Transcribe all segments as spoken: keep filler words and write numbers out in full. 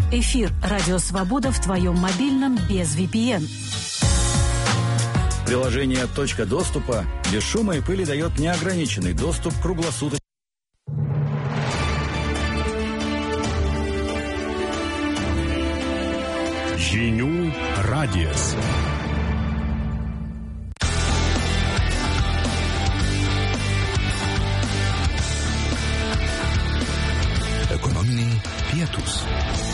Эфир «Радио Свобода» в твоем мобильном без ви пи эн. Приложение «Точка доступа» без шума и пыли дает неограниченный доступ круглосуточно. Žinių radijas. Ekonominiai pietūs.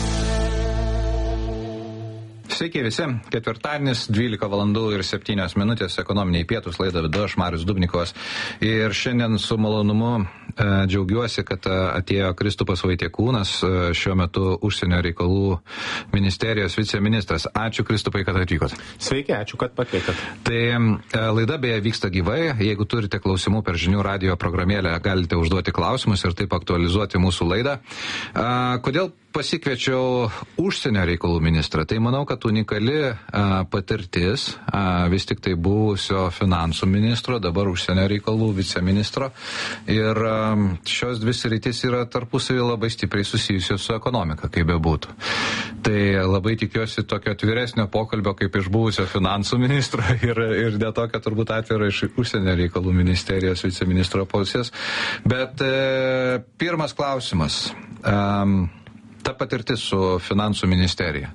Sveiki visi, ketvirtadienis, dvylika valandų ir septynios minutės, ekonominiai pietūs, laidą vedu aš, Marius Dubnikovas. Ir šiandien su malonumu e, džiaugiuosi, kad atėjo Kristupas Vaitiekūnas, e, šiuo metu užsienio reikalų ministerijos viceministras. Ačiū, Kristupai, kad atvykot. Sveiki, ačiū, kad pakvietėt. Tai e, laida beje vyksta gyvai. Jeigu turite klausimų per žinių radijo programėlę, galite užduoti klausimus ir taip aktualizuoti mūsų laidą. E, kodėl pasikviečiau užsienio reikalų ministrą? Tai manau, kad unikali a, patirtis, a, vis tik tai buvusio finansų ministro, dabar užsienio reikalų viceministro. Ir a, šios dvi sritys yra tarpusavį labai stipriai susijusios su ekonomika, kaip bebūtų. Tai labai tikiuosi tokio atviresnio pokalbio kaip iš buvusio finansų ministro ir, ir dėl to, kad turbūt atvira iš užsienio reikalų ministerijos viceministro pusės. Bet e, pirmas klausimas. Um, Ta patirtis su finansų ministerija.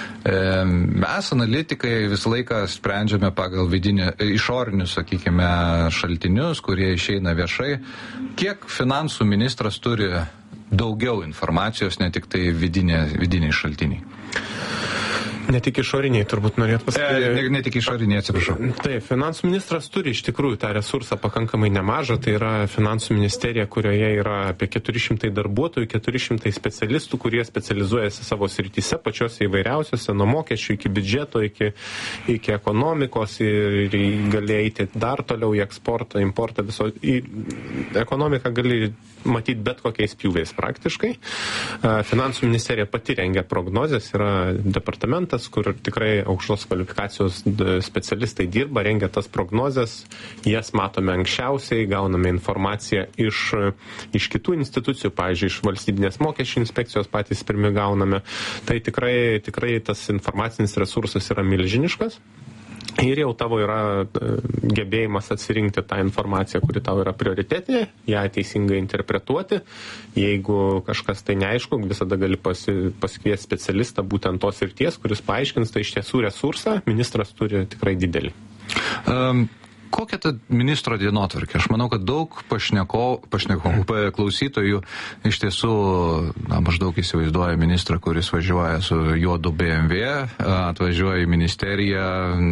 Mes, analitikai, visą laiką sprendžiame pagal vidinį, išorinius, sakykime, šaltinius, kurie išeina viešai. Kiek finansų ministras turi daugiau informacijos, ne tik tai vidinė, vidiniai šaltiniai? Ne tik išoriniai, turbūt norėt pasakyti. E, ne, ne tik išoriniai, atsiprašau. Taip, finansų ministras turi iš tikrųjų tą resursą pakankamai nemažą. Tai yra finansų ministerija, kurioje yra apie keturi šimtai darbuotojų, keturi šimtai specialistų, kurie specializuojasi savo srityse, pačiose įvairiausiose, nuo mokesčių iki biudžeto, iki, iki ekonomikos ir, ir gali eiti dar toliau į eksportą, importą, viso. Į ekonomiką gali matyti bet kokiais pjūviais praktiškai. Finansų ministerija pati rengia prognozes, yra departamentas, kur tikrai aukštos kvalifikacijos specialistai dirba, rengia tas prognozes, jas matome anksčiausiai, gauname informaciją iš, iš kitų institucijų, pavyzdžiui, iš valstybinės mokesčių inspekcijos patys pirmi gauname. Tai tikrai, tikrai tas informacinis resursas yra milžiniškas. Ir jau tavo yra gebėjimas atsirinkti tą informaciją, kuri tau yra prioritetinė, ją teisingai interpretuoti. Jeigu kažkas tai neaišku, visada gali pasi, pasikviesti specialistą būtent tos srities, kuris paaiškins, tai iš tiesų resursą ministras turi tikrai didelį. Um. Kokia ta ministro dienotvarkė? Aš manau, kad daug pašneko, pašneko klausytojų iš tiesų na, maždaug įsivaizduoja ministrą, kuris važiuoja su juodu B M W, atvažiuoja į ministeriją,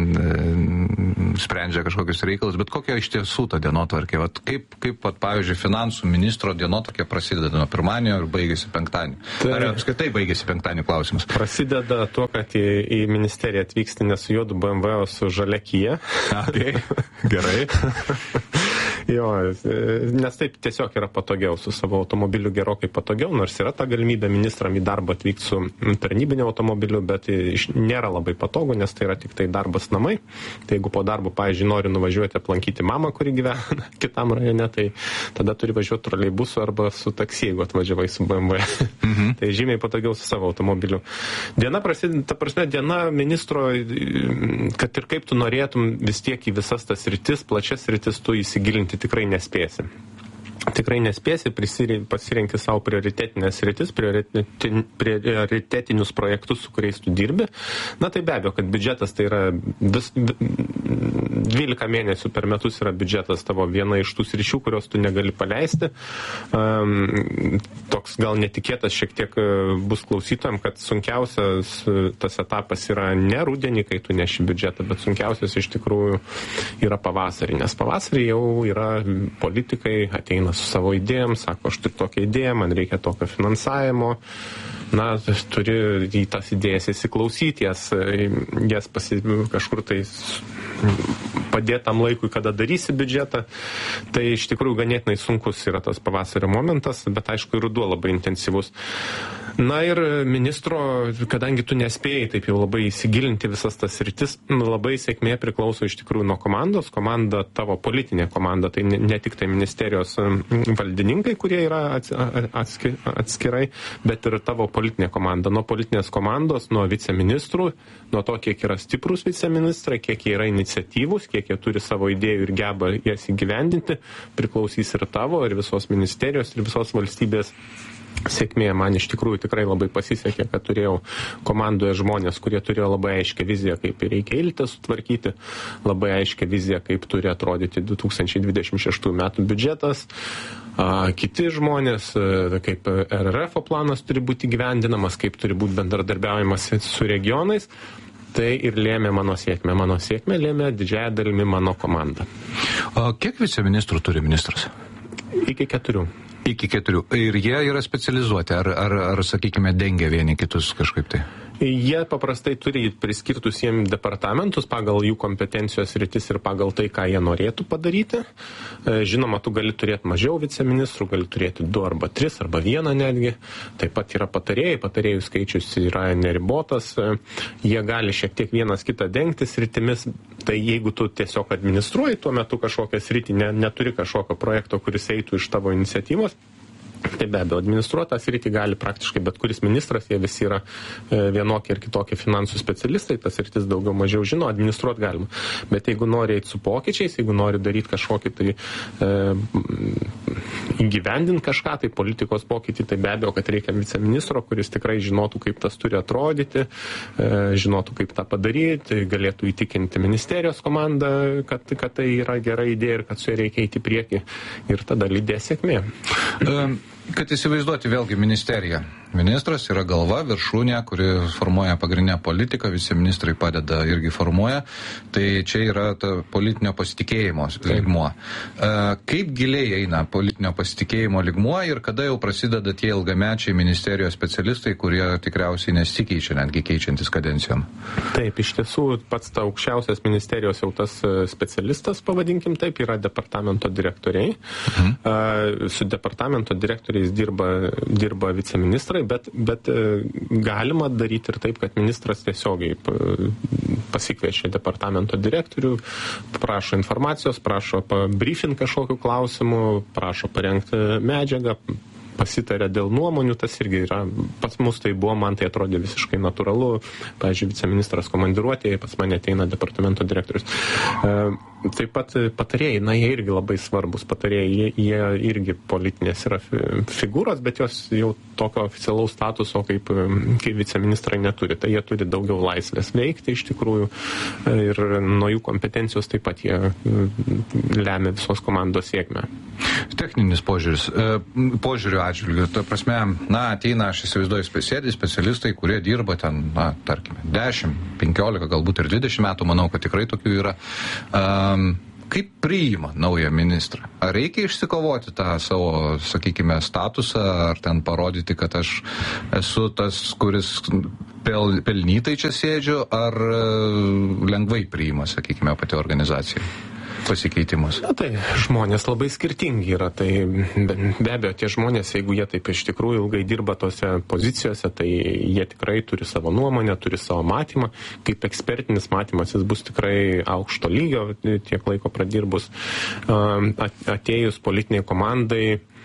sprendžia kažkokius reikalus, bet kokia iš tiesų ta dienotvarkė? Vat kaip, kaip vat, pavyzdžiui, finansų ministro dienotvarkė prasideda nuo pirmadienio ir baigėsi penktadienį? Tai... Ar apskritai baigėsi penktadienį klausimas? Prasideda tuo, kad į, į ministeriją atvyksti ne su juodu B M W, o su žalia Kia. Okay. Gerai. Jo, nes taip tiesiog yra patogiau, su savo automobiliu gerokai patogiau, nors yra ta galimybė ministram į darbą atvykti su tarnybiniu automobiliu, bet nėra labai patogu, nes tai yra tik tai darbas namai. Tai jeigu po darbo, pavyzdžiui, nori nuvažiuoti aplankyti mamą, kuri gyvena kitam rajone, tai tada turi važiuoti troleibusu arba su taksi, jeigu atvažiavai su B M W. Mhm. Tai žymiai patogiau su savo automobiliu. Diena prasideda, ta prasme, diena ministro, kad ir kaip tu norėtum, vis tiek į visas tas rytis, plačias rytis tu įsigilinti tikrai nespėsi. Tikrai nespėsi, pasirinkti savo prioritetinės rytis, prioritetinius projektus, su kuriais tu dirbi. Na tai be abejo, kad biudžetas tai yra vis, dvylika mėnesių per metus yra biudžetas tavo viena iš tų sričių, kurios tu negali paleisti. Um, toks gal netikėtas šiek tiek bus klausytojams, kad sunkiausias tas etapas yra ne rudenį, kai tu neši biudžetą, bet sunkiausias iš tikrųjų yra pavasarį, nes pavasarį jau yra politikai, ateina su savo idėjom, sako, aš turiu tokią idėją, man reikia tokio finansavimo, na, turi į tas idėjas įsiklausyti, jas, jas pasi, kažkur tai padėtam laikui, kada darysi biudžetą. Tai iš tikrųjų ganėtinai sunkus yra tas pavasario momentas, bet aišku, ir ruduo labai intensyvus. Na ir ministro, kadangi tu nespėjai taip jau labai įsigilinti visas tas rytis, labai sėkmė priklauso iš tikrųjų nuo komandos. Komanda, tavo politinė komanda, tai ne, ne tik tai ministerijos valdininkai, kurie yra atski, atskirai, bet ir tavo politinė komanda. Nuo politinės komandos, nuo viceministrų, nuo to, kiek yra stiprus viceministrai, kiek jie yra iniciatyvūs, kiek jie turi savo idėjų ir geba jas įgyvendinti, priklausys ir tavo, ir visos ministerijos, ir visos valstybės sėkmė. Man iš tikrųjų tikrai labai pasisekė, kad turėjau komandoje žmonės, kurie turėjo labai aiškę viziją, kaip reikia eilitę sutvarkyti, labai aiškę viziją, kaip turi atrodyti du tūkstančiai dvidešimt šeštų metų biudžetas. A, kiti žmonės, kaip R R F planas turi būti gyvendinamas, kaip turi būti bendradarbiavimas su regionais. Tai ir lėmė mano sėkmę. Mano sėkmę lėmė didžiąją dalimi mano komanda. O kiek viceministrų turi ministras? Iki keturių. Iki keturių. Ir jie yra specializuoti, ar, ar, ar sakykime, dengia vieni kitus kažkaip tai? Jie paprastai turi priskirtus jiems departamentus pagal jų kompetencijos rytis ir pagal tai, ką jie norėtų padaryti. Žinoma, tu gali turėti mažiau viceministrų, gali turėti du arba tris arba vieną netgi. Taip pat yra patarėjai, patarėjų skaičius yra neribotas. Jie gali šiek tiek vienas kitą dengti sritimis. Tai jeigu tu tiesiog administruoji tuo metu kažkokią sritį, ne, neturi kažkokio projekto, kuris eitų iš tavo iniciatyvos, tai be abejo, administruotą sritį gali praktiškai bet kuris ministras, jie visi yra e, vienokie ir kitokie finansų specialistai, tas sritis daugiau mažiau žino, administruoti galima. Bet jeigu nori eiti su pokyčiais, jeigu nori daryti kažkokį tai e, įgyvendinti kažką, tai politikos pokytį, tai be abejo, kad reikia viceministro, kuris tikrai žinotų, kaip tas turi atrodyti, e, žinotų, kaip tą padaryti, galėtų įtikinti ministerijos komandą, kad, kad tai yra gera idėja ir kad su ja reikia eiti į priekį ir tada lydės sėkmė. Um. Kad įsivaizduoti vėlgi ministeriją. Ministras yra galva, viršūnė, kuri formuoja pagrindinę politiką, viceministrai padeda irgi formuoja. Tai čia yra ta politinio pasitikėjimo lygmuo. Kaip giliai eina politinio pasitikėjimo lygmuo ir kada jau prasideda tie ilgamečiai ministerijos specialistai, kurie tikriausiai nesikeičia, netgi keičiantis kadencijom? Taip, iš tiesų pats ta aukščiausias ministerijos jau tas specialistas, pavadinkim taip, yra departamento direktoriai. Mhm. Su departamento direktoriais dirba, dirba viceministrai. Bet, bet galima daryti ir taip, kad ministras tiesiogiai pasikviečia departamento direktorių, prašo informacijos, prašo pabriefinti kažkokiu klausimu, prašo parengti medžiagą, pasitarė dėl nuomonių, tas irgi yra, pas mus tai buvo, man tai atrodė visiškai natūralu. Pavyzdžiui, viceministras komandiruotėje, pas mane ateina departamento direktorius. E, taip pat patarėjai, na, jie irgi labai svarbus patarėjai, jie, jie irgi politinės yra figūros, bet jos jau tokio oficialaus statuso kaip, kaip viceministrai neturi. Tai jie turi daugiau laisvės veikti iš tikrųjų ir nuo jų kompetencijos taip pat jie lemia visos komandos sėkmę. Techninis požiūris. Požiūrių atžvilgių. Ta prasme, na, ateina, aš įsivaizduoju, sėdi specialistai, kurie dirba ten, na, tarkime, dešimt, penkiolika, galbūt ir dvidešimt metų, manau, kad tikrai tokių yra. Um, kaip priima naują ministrą? Ar reikia išsikovoti tą savo, sakykime, statusą, ar ten parodyti, kad aš esu tas, kuris pel, pelnytai čia sėdžiu, ar lengvai priima, sakykime, pati organizacija pasikeitimus? Na tai žmonės labai skirtingi yra, tai be, be abejo tie žmonės, jeigu jie taip iš tikrųjų ilgai dirba tose pozicijose, tai jie tikrai turi savo nuomonę, turi savo matymą, kaip ekspertinis matymas jis bus tikrai aukšto lygio, tiek laiko pradirbus. Atėjus politiniai komandai,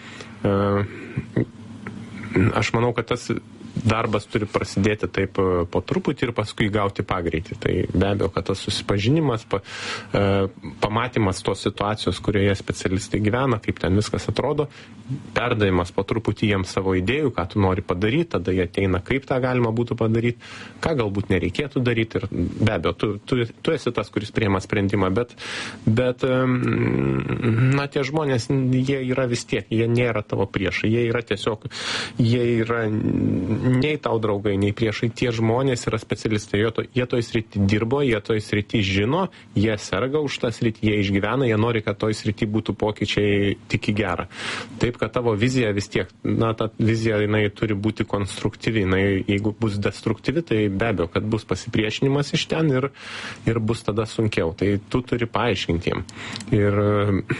aš manau, kad tas darbas turi prasidėti taip po truputį ir paskui gauti pagreitį. Tai be abejo, kad tas susipažinimas, pa, e, pamatymas tos situacijos, kurioje specialistai gyvena, kaip ten viskas atrodo, perdavimas po truputį jiems savo idėjų, ką tu nori padaryti, tada jie ateina, kaip tą galima būtų padaryti, ką galbūt nereikėtų daryti ir be abejo, tu, tu, tu esi tas, kuris priima sprendimą, bet, bet na, tie žmonės, jie yra vis tiek, jie nėra tavo priešai, jie yra tiesiog, jie yra nei tau draugai, nei priešai, tie žmonės yra specialistai, jie, to, jie toj srity dirbo, jie toj srity žino, jie serga už tą sritį, jie išgyvena, jie nori, kad toj srity būtų pokyčiai tik į gerą. Taip, kad tavo vizija vis tiek, na, ta vizija, jinai turi būti konstruktyvi, jinai, jeigu bus destruktyvi, tai be abejo, kad bus pasipriešinimas iš ten ir, ir bus tada sunkiau. Tai tu turi paaiškinti jiem. Ir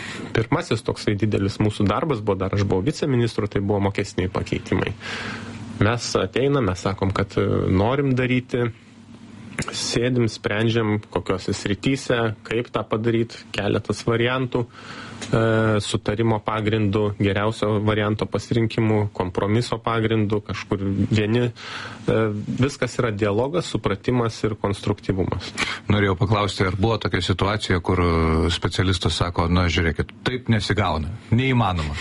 pirmasis toksai didelis mūsų darbas buvo, dar aš buvau viceministru, tai buvo mokesniai pakeitimai. Mes ateinam, mes sakom, kad norim daryti, sėdim, sprendžiam, kokiose srityse, kaip tą padaryti, keletas variantų, e, sutarimo pagrindų, geriausio varianto pasirinkimų, kompromiso pagrindų, kažkur vieni. E, viskas yra dialogas, supratimas ir konstruktyvumas. Norėjau paklausti, ar buvo tokia situacija, kur specialistas sako, na žiūrėkit, taip nesigauna, neįmanoma.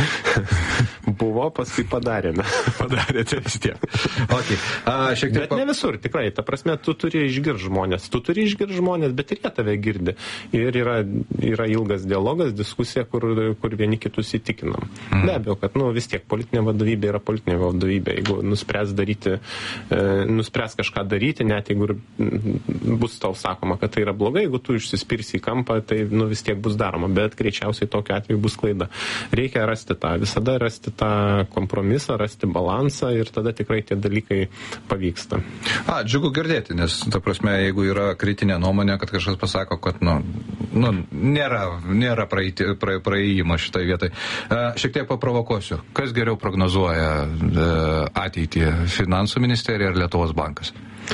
Buvo, paskui padarėme. Padarėte vis tiek. Okay. A, šiek tiek bet ne visur, tikrai. Ta prasme, tu turi išgirti žmonės. Tu turi išgirti žmonės, bet ir jie tave girdi. Ir yra, yra ilgas dialogas, diskusija, kur, kur vieni kitus įtikinam. Mm. Be abejo, kad nu, vis tiek politinė vadovybė yra politinė vadovybė. Jeigu nuspręs, daryti, e, nuspręs kažką daryti, net jeigu bus tau sakoma, kad tai yra blogai, jeigu tu išsispirsi į kampą, tai nu, vis tiek bus daroma. Bet greičiausiai tokiu atveju bus klaida. Reikia rasti tą, visada rasti tą kompromisą, rasti balansą ir tada tikrai tie dalykai pavyksta. A, džiugu girdėti, nes, ta prasme, jeigu yra kritinė nuomonė, kad kažkas pasako, kad, nu, nu nėra, nėra praeiti, pra, praėjimo šitai vietai. E, šiek tiek paprovokuosiu. Kas geriau prognozuoja e, ateitį? Finansų ministerija ar Lietuvos bankas?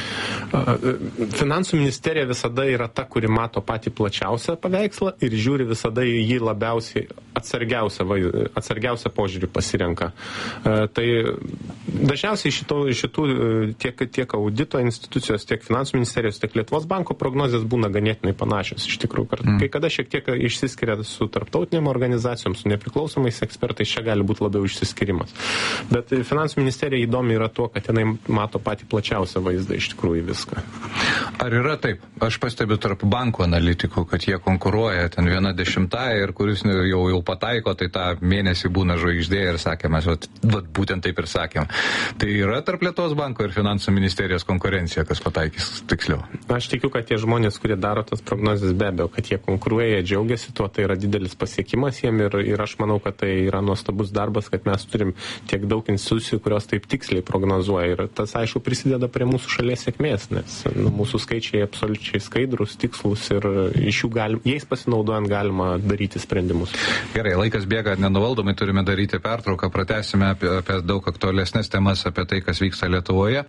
Finansų ministerija visada yra ta, kuri mato patį plačiausią paveikslą ir žiūri visada į jį labiausiai atsargiausią, atsargiausią požiūrį pasirenka. Tai dažniausiai šitų, šitų tiek, tiek audito institucijos, tiek finansų ministerijos, tiek Lietuvos banko prognozės būna ganėtinai panašios. Iš tikrųjų, mm. kai kada šiek tiek išsiskiria su tarptautinėm organizacijom, su nepriklausomais ekspertais, čia gali būti labiau išsiskirimas. Bet finansų ministerija įdomi yra tuo, kad jinai mato patį plačiausią vaizdą iš tikrųjų viską. Ar yra taip? Aš pastebiu tarp bankų analitikų, kad jie konkuruoja ten viena dešimtąją ir kuris jau, jau pataiko, tai tą mėnesį būna žvaigždė ir sakė, mes vat, vat, būtent taip ir sakėm. Tai yra tarp Lietuvos banko ir finansų ministerijos konkurencija, kas pataikys tiksliau? Aš tikiu, kad tie žmonės, kurie daro tas prognozes, be abejo, kad jie konkuruoja, jie džiaugiasi tuo, tai yra didelis pasiekimas jiem ir, ir aš manau, kad tai yra nuostabus darbas, kad mes turim tiek daug institucijų, kurios taip tiksliai prognozuoja ir tas, aišku, prisideda prie mūsų šalies sėkmės, nes nu, mūsų skaičiai absoliučiai skaidrus, tikslus ir iš jų galim, jais pasinaudojant galima daryti sprendimus. Gerai, laikas bėga nenuvaldomai, turime daryti pertrauką, pratęsime apie, apie daug aktualesnės temas, apie tai, kas vyksta Lietuvoje.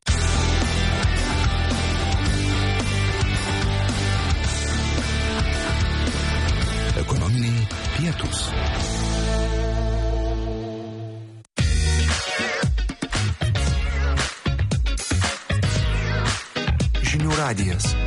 Ekonominiai pietūs. Žinių radijas.